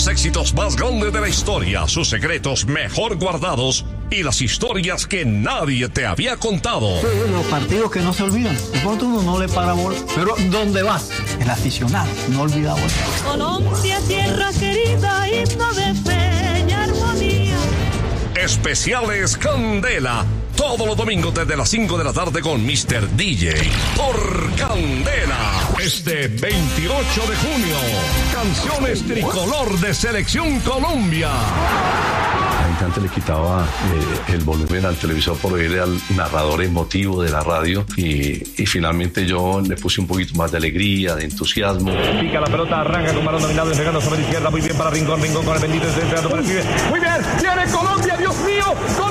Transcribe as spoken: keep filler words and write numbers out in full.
los éxitos más grandes de la historia, sus secretos mejor guardados y las historias que nadie te había contado. Sí, los partidos que no se olvidan. De pronto uno no le para bola. Pero ¿dónde vas? El aficionado no olvida bola. Colombia, tierra querida, himno de fe y armonía. Especiales Candela. Todos los domingos desde las cinco de la tarde con mister D J. Por Candela. Este veintiocho de junio. Canciones tricolor de Selección Colombia. La gente antes le quitaba eh, el volumen al televisor por oír al narrador emotivo de la radio y, y finalmente yo le puse un poquito más de alegría, de entusiasmo. Pica la pelota, arranca con balón dominado, entregando sobre la izquierda, muy bien para Rincón, Rincón con el bendito, está entrando por el pibe. Muy bien, viene Colombia, Dios mío,